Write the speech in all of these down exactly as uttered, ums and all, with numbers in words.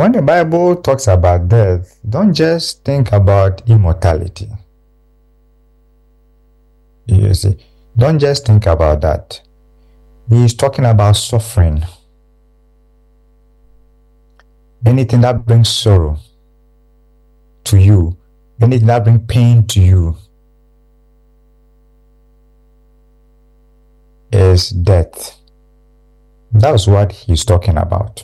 when the Bible talks about death, don't just think about immortality. You see, don't just think about that. He is talking about suffering. Anything that brings sorrow to you, anything that brings pain to you, is death. That's what he's talking about.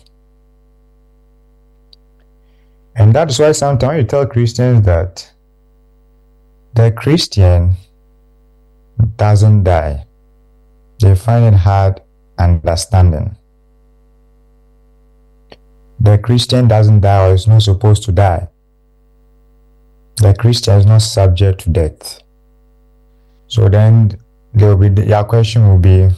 And that's why sometimes you tell Christians that the Christian doesn't die, they find it hard understanding. The Christian doesn't die or is not supposed to die. The Christian is not subject to death. So then there will be, your question will be,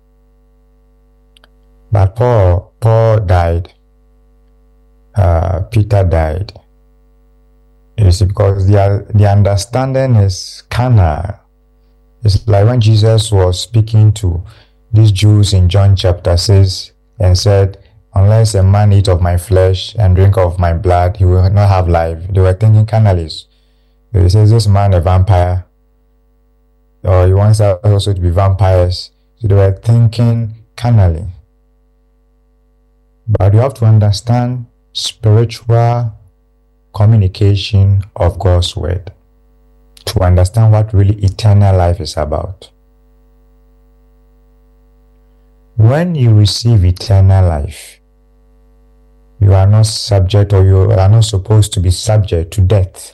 but Paul, Paul died, uh, Peter died. You see, because the, the understanding is carnal. It's like when Jesus was speaking to these Jews in John chapter six and said, unless a man eat of my flesh and drink of my blood, he will not have life. They were thinking carnally. He says, this man a vampire? Or he wants us also to be vampires. So they were thinking carnally. But you have to understand spiritual communication of God's word to understand what really eternal life is about. When you receive eternal life, you are not subject, or you are not supposed to be subject to death.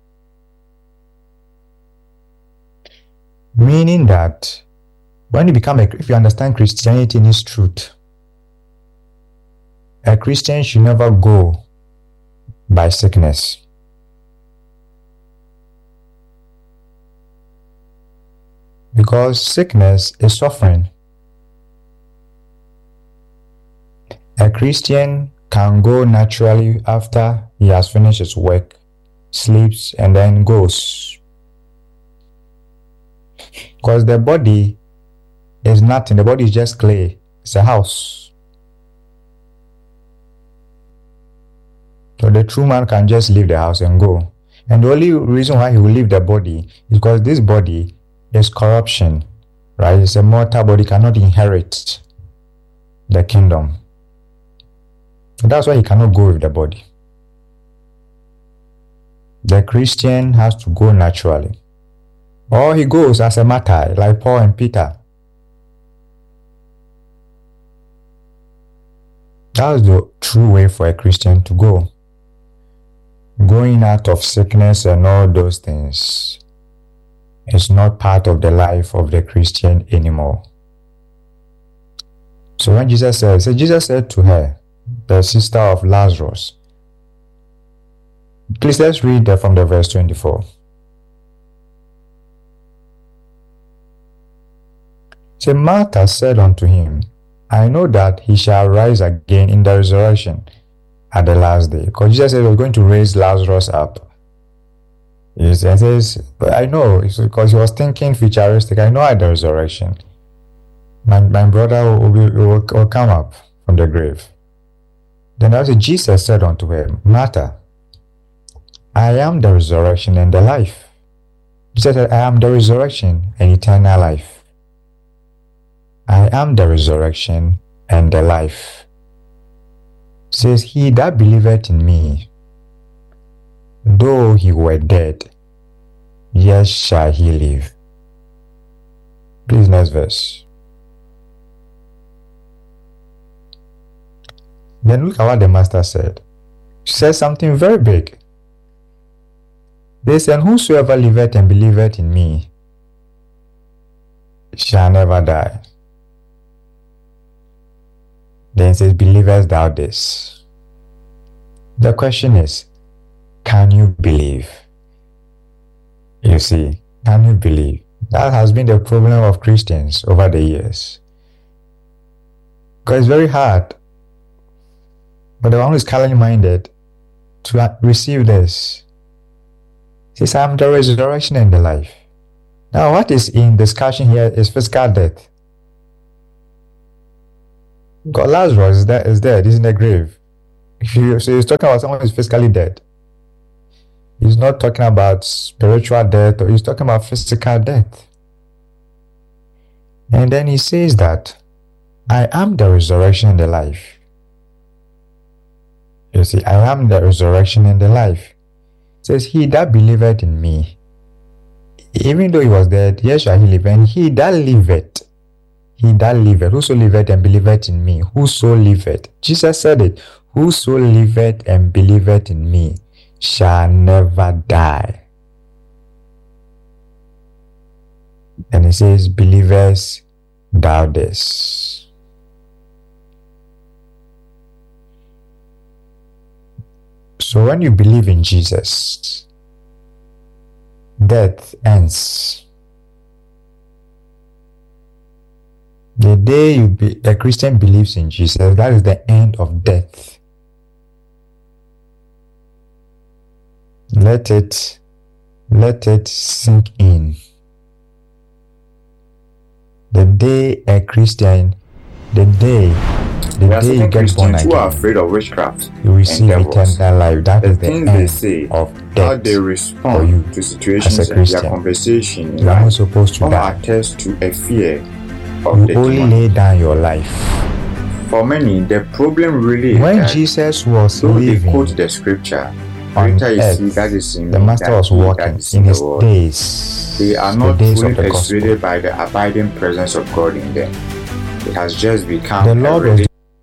Meaning that when you become a, if you understand Christianity in its truth, a Christian should never go by sickness. Because sickness is suffering. A Christian can go naturally after he has finished his work, sleeps, and then goes. Because the body is nothing. The body is just clay. It's a house. So the true man can just leave the house and go. And the only reason why he will leave the body is because this body is corruption, right? It's a mortal body, cannot inherit the kingdom. So that's why he cannot go with the body. The Christian has to go naturally. Or he goes as a martyr, like Paul and Peter. That's the true way for a Christian to go. Going out of sickness and all those things is not part of the life of the Christian anymore. So when Jesus said, so Jesus said to her, the sister of Lazarus. Please let's read that from the verse twenty-four. So Martha said unto him, I know that he shall rise again in the resurrection at the last day. Because Jesus said he was going to raise Lazarus up. He says, but I know, because he was thinking futuristic. I know at the resurrection, my, my brother will, be, will, will come up from the grave. Then also Jesus said unto her, Martha, I am the resurrection and the life. Jesus said, I am the resurrection and eternal life. I am the resurrection and the life. Says, he that believeth in me, though he were dead, yet shall he live. Please, next verse. Then look at what the master said. She said something very big. They said, whosoever liveth and believeth in me shall never die. Then it says, believest thou this? The question is, can you believe? You see, can you believe? That has been the problem of Christians over the years. Because it's very hard for the one who is carnally minded to receive this. He says, I am the resurrection and the life. Now, what is in discussion here is physical death. God, Lazarus is, there, is dead, he's in the grave. So he's talking about someone who's physically dead. He's not talking about spiritual death, or he's talking about physical death. And then he says that I am the resurrection and the life. You see, I am the resurrection and the life. It says, he that believeth in me, even though he was dead, yet shall he live. And he that liveth, he that liveth, whoso liveth and believeth in me, whoso liveth. Jesus said it, whoso liveth and believeth in me shall never die. And he says, believers thou this. So when you believe in Jesus, death ends. The day you be, a Christian believes in Jesus, that is the end of death. Let it, let it sink in. The day a Christian, the day, the there day you get born again, who are afraid of witchcraft, you receive eternal life. That the is the things end they say, of death. how they respond you to situations as a and Christian. their conversation, You are not supposed to all die. attest to a fear of You the only demon. lay down your life. For many, the problem really is When that Jesus was though they living quote the scripture, on greater is he earth, that is in the me Master than was he that walking is in in his the world. days, They are the not days fully of the gospel. persuaded by the abiding presence of God in them. It has just become The a Lord was religious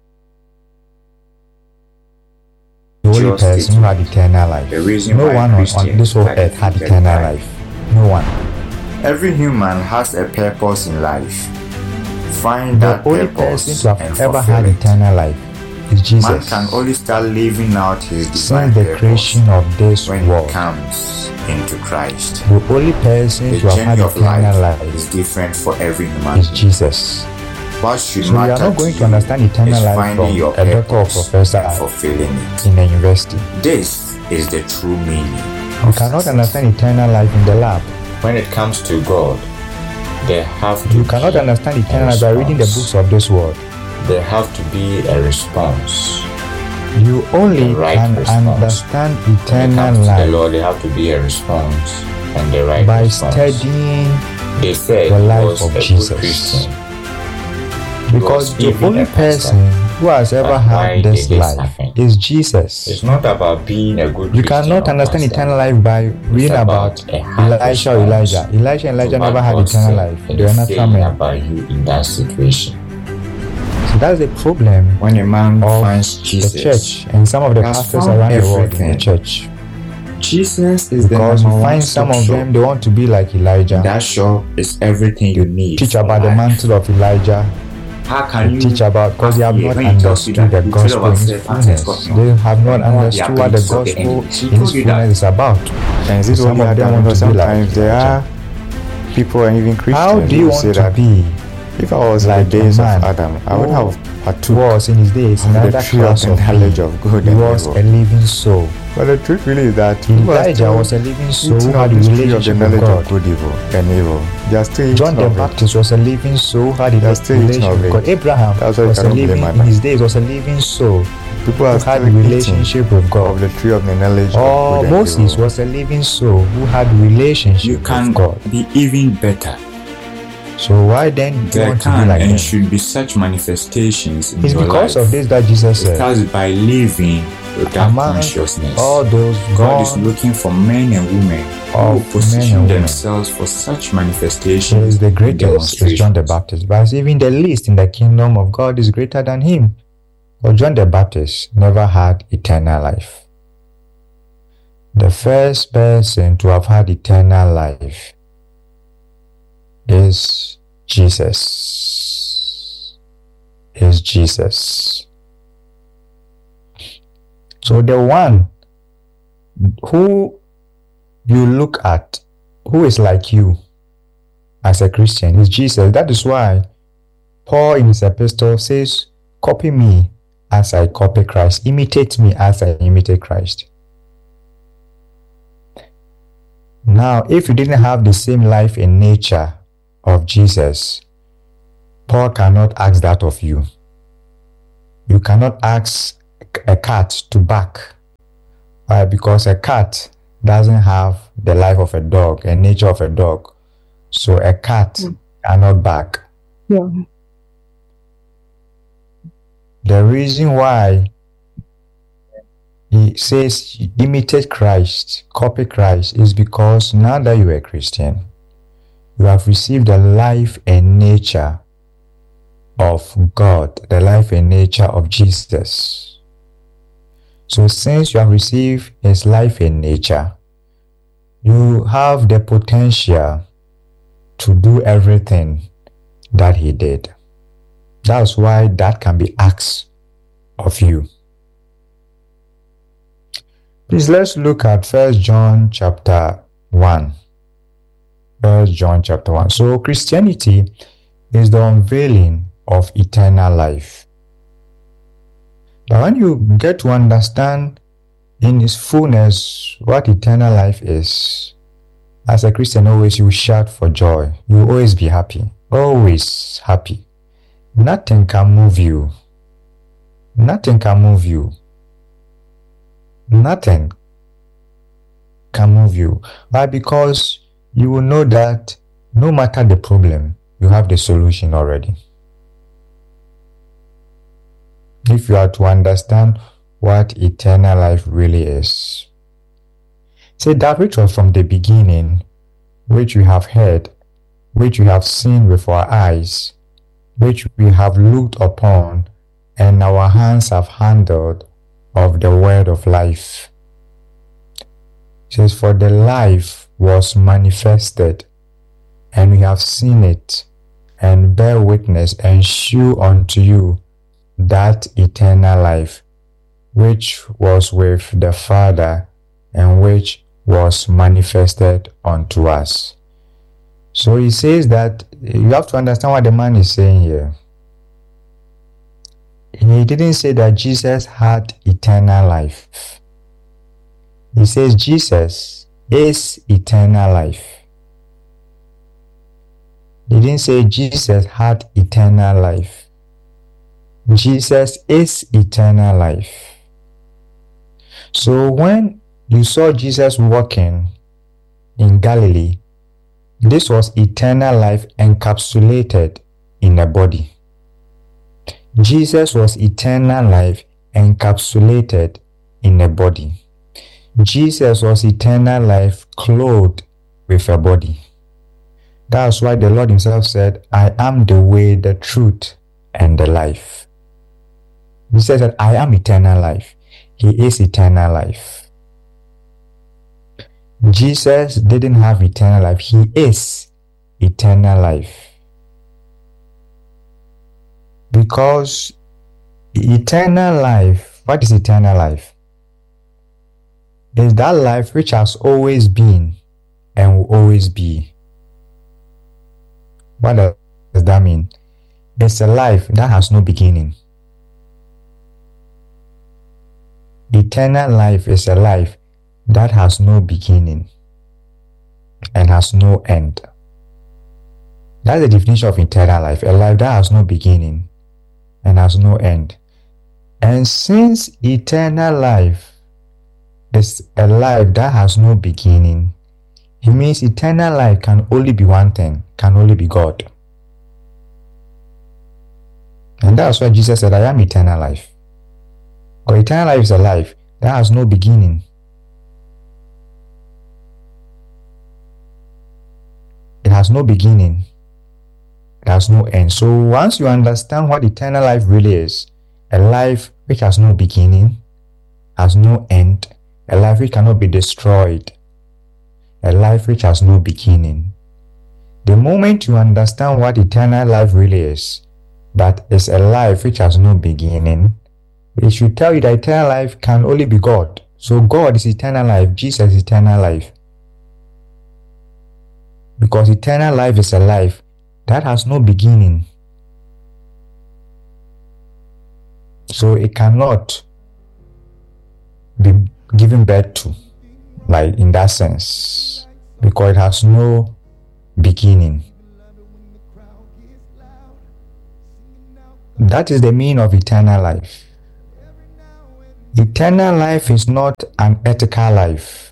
the only person who had eternal life. The reason No why one on, on Christians this whole are earth had defeated eternal by- life. No one. Every human has a purpose in life. Find The that only purpose person to have and ever fulfill had it. eternal life is Jesus. Man can only start living out his divine Since the purpose creation of this when world, he comes into Christ. the only person The to have had journey of eternal life life is different for every human is being. Jesus. What should So we are matter not going to to understand you eternal is life finding from your a doctor or purpose professor and fulfilling it. in a university. This is the true meaning You of cannot success. understand eternal life in the lab. When it comes to God, there have to You cannot be understand a eternal life by reading the response. books of this world. There have to be a response. You only The right can response. understand When it eternal comes to the life Lord, there have to be a response and the right by response. studying, They said the he life was of a Jesus. good Christian. because was the even only a pastor. person who has ever But why had this did this life happen? is Jesus. It's not about being a good You Christian cannot or understand pastor. eternal life by reading about about a hard Elisha or response Elijah. Elijah and to Elijah what never had God eternal said life. and They were is natural saying men. about you in that situation. So that's the problem When a man of finds Jesus, the church and some of the he has pastors found around the world in everything. the church. Jesus is Because the you number find one some stop of shop. them, they want to be like Elijah. That shop is everything you need. Teach for about the life. mantle of Elijah. How can They you teach about, because they have fear not when he tells you understood that the you feel gospel in about its self and fullness. self-confidence? They have not And all the understood what the abilities of the gospel enemy. He in told its you that. fullness is about. And is it Some only of that them want because to be like sometimes there Elijah. are people and even Christians How do you who want say to that be if I was like in the days a man of Adam, I would who have partook was in his days of the another tree of class the of knowledge being. of good He and was evil. a living soul. But the truth really is that people are Elijah still was a living soul who eating had of a this tree of the relationship with knowledge God. of good evil and evil. They are still John eating the of it. Baptist was a living soul who had a They are still eating relationship of with it. God. Abraham That's why you was a cannot blame living, in Adam. his days, was a living soul People are who still had a eating relationship with of God. the tree of the knowledge Or of good and Moses evil. was a living soul who had relationship You can with God. be even better. So why then do you There want to be can like and them? should be such manifestations in It's your because life. of this that Jesus It said, starts by living with that among consciousness. all those God is born looking for men and women who of will men position and women. themselves for such Who manifestations is the and greatest is John the demonstrations. Baptist. But even the least in the kingdom of God is greater than him. For John the Baptist never had eternal life. The first person to have had eternal life is Jesus. Is Jesus. So the one who you look at, who is like you as a Christian, is Jesus. That is why Paul in his epistle says, copy me as I copy Christ. Imitate me as I imitate Christ. Now, if you didn't have the same life and nature of Jesus, Paul cannot ask that of you. You cannot ask a cat to bark. Why? Because a cat doesn't have the life of a dog and nature of a dog. So a cat mm. cannot bark. Yeah. The reason why he says imitate Christ, copy Christ, is because now that you are a Christian, you have received the life and nature of God, the life and nature of Jesus. So since you have received his life and nature, you have the potential to do everything that he did. That's why that can be asked of you. Please, let's look at First John chapter one. First John chapter one. So Christianity is the unveiling of eternal life. But when you get to understand in its fullness what eternal life is, as a Christian, always you shout for joy. You will always be happy. Always happy. Nothing can move you. Nothing can move you. Nothing can move you. Why? Because you will know that no matter the problem, you have the solution already. If you are to understand what eternal life really is. Say that which was from the beginning, which we have heard, which we have seen with our eyes, which we have looked upon, and our hands have handled of the word of life. It says, for the life was manifested, and we have seen it, and bear witness, and shew unto you that eternal life, which was with the Father, and which was manifested unto us. So he says that you have to understand what the man is saying here. He didn't say that Jesus had eternal life. He says Jesus is eternal life. He didn't say Jesus had eternal life. Jesus is eternal life. So when you saw Jesus walking in Galilee, this was eternal life encapsulated in a body. Jesus was eternal life encapsulated in a body. Jesus was eternal life clothed with a body. That's why the Lord himself said, I am the way, the truth, and the life. He says that I am eternal life. He is eternal life. Jesus didn't have eternal life. He is eternal life. Because eternal life, what is eternal life? Is that life which has always been and will always be. What does that mean? It's a life that has no beginning. Eternal life is a life that has no beginning and has no end. That's the definition of eternal life, a life that has no beginning and has no end. And since eternal life is a life that has no beginning, it means eternal life can only be one thing, can only be God. And that's why Jesus said, I am eternal life. Because eternal life is a life that has no beginning. It has no beginning. It has no end. So once you understand what eternal life really is, a life which has no beginning, has no end, a life which cannot be destroyed, a life which has no beginning. The moment you understand what eternal life really is, that is a life which has no beginning, it should tell you that eternal life can only be God. So God is eternal life, Jesus is eternal life. Because eternal life is a life that has no beginning. So it cannot be given birth to, like in that sense, because it has no beginning. That is the meaning of eternal life. Eternal life is not an ethical life.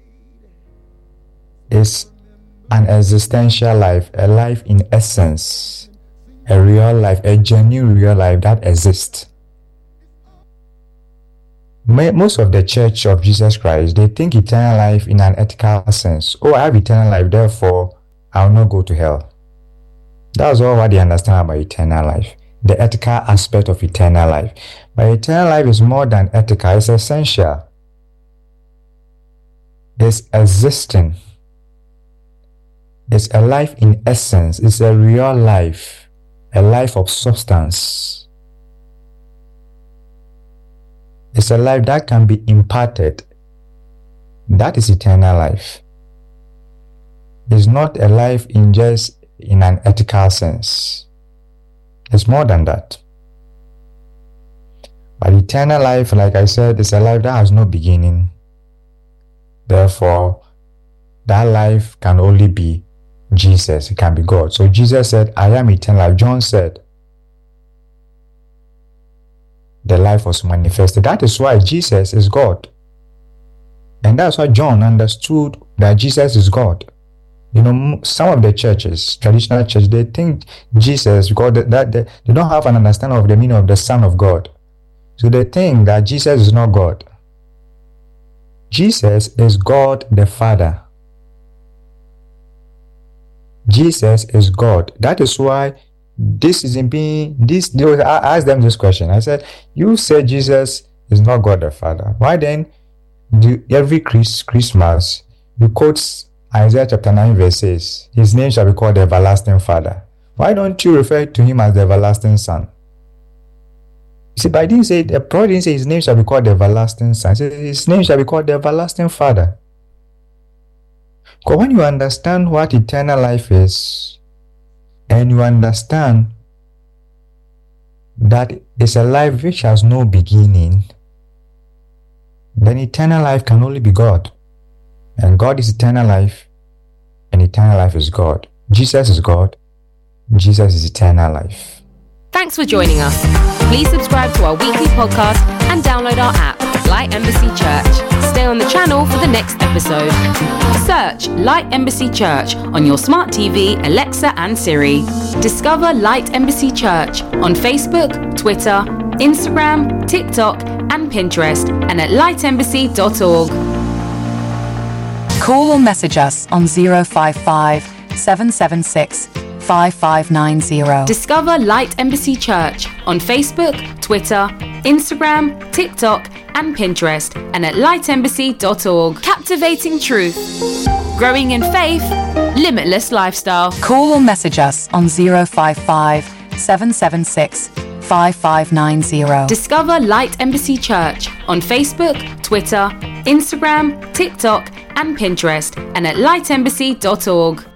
It's an existential life, a life in essence, a real life, a genuine real life that exists. Most of the Church of Jesus Christ, they think eternal life in an ethical sense. Oh, I have eternal life, therefore I will not go to hell. That's all what they understand about eternal life, the ethical aspect of eternal life. But eternal life is more than ethical, it's essential. It's existing. It's a life in essence. It's a real life, a life of substance. It's a life that can be imparted. That is eternal life. It's not a life in just in an ethical sense. It's more than that. But eternal life, like I said, is a life that has no beginning. Therefore, that life can only be Jesus. It can be God. So Jesus said, I am eternal life. John said, the life was manifested. That is why Jesus is God. And that's why John understood that Jesus is God. You know, some of the churches, traditional churches, they think Jesus, because that, that they, they don't have an understanding of the meaning of the Son of God. So they think that Jesus is not God. Jesus is God the Father. Jesus is God. That is why this isn't being this. I asked them this question. I said, "You said Jesus is not God the Father. Why then do every Chris, Christmas you quote Isaiah chapter nine verse six? His name shall be called the everlasting Father. Why don't you refer to him as the everlasting Son?" You see, but I didn't say the prophet didn't say his name shall be called the everlasting Son. He said his name shall be called the everlasting Father. Because when you understand what eternal life is, and you understand that it's a life which has no beginning, then eternal life can only be God. And God is eternal life, and eternal life is God. Jesus is God. Jesus is eternal life. Thanks for joining us. Please subscribe to our weekly podcast and download our app, Light Embassy Church. Stay on the channel for the next episode. Search Light Embassy Church on your smart T V, Alexa and Siri. Discover Light Embassy Church on Facebook, Twitter, Instagram, TikTok and Pinterest, and at light embassy dot org. Call or message us on zero five five, seven seven six, five five nine zero. Discover Light Embassy Church on Facebook, Twitter, Instagram, TikTok and Pinterest, and at light embassy dot org. Captivating truth, growing in faith, limitless lifestyle. Call or message us on zero five five, seven seven six, five five nine zero. Discover Light Embassy Church on Facebook, Twitter, Instagram, TikTok and Pinterest, and at light embassy dot org.